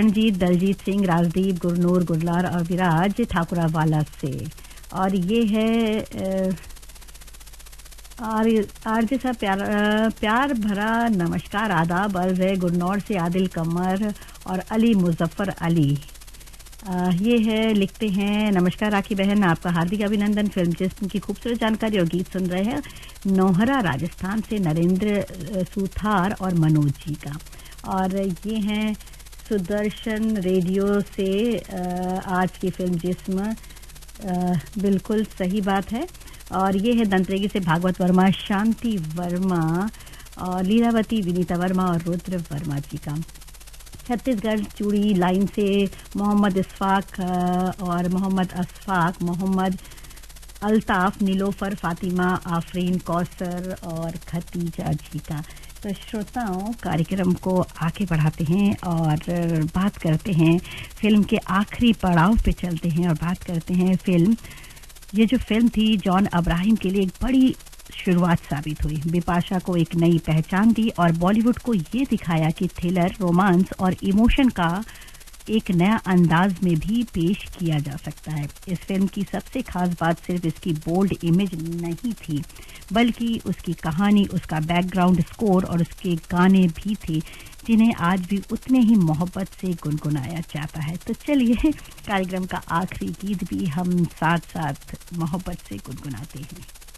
रणजीत, दलजीत सिंह, राजदीप, गुरनूर, गुरलार और विराज ठाकुरावाला से। और ये है आरजे साहब प्यार भरा नमस्कार आदाब अर्ज है गुरनौर से आदिल कमर और अली मुजफ्फर अली। ये है, लिखते हैं, नमस्कार राखी बहन, आपका हार्दिक अभिनंदन। फिल्म जिस्म की खूबसूरत जानकारी और गीत सुन रहे हैं नौहरा राजस्थान से नरेंद्र सुथार और मनोज जी का। और ये हैं सुदर्शन रेडियो से आज की फिल्म जिस्म, बिल्कुल सही बात है। और ये है दंतरेगी से भागवत वर्मा, शांति वर्मा और लीलावती, विनीता वर्मा और रुद्र वर्मा जी का। छत्तीसगढ़ चूड़ी लाइन से मोहम्मद इस्फाक और मोहम्मद अशफाक, मोहम्मद अल्ताफ, नीलोफर, फातिमा, आफरीन, कौसर और खतीजा जी का। तो श्रोताओं, कार्यक्रम को आगे बढ़ाते हैं और बात करते हैं फिल्म के आखिरी पड़ाव पे चलते हैं और बात करते हैं फिल्म। ये जो फिल्म थी जॉन अब्राहम के लिए एक बड़ी शुरुआत साबित हुई, बिपाशा को एक नई पहचान दी और बॉलीवुड को ये दिखाया कि थ्रिलर, रोमांस और इमोशन का एक नया अंदाज में भी पेश किया जा सकता है। इस फिल्म की सबसे खास बात सिर्फ इसकी बोल्ड इमेज नहीं थी, बल्कि उसकी कहानी, उसका बैकग्राउंड स्कोर और उसके गाने भी थे, जिन्हें आज भी उतने ही मोहब्बत से गुनगुनाया जाता है। तो चलिए, कार्यक्रम का आखिरी गीत भी हम साथ साथ मोहब्बत से गुनगुनाते हैं।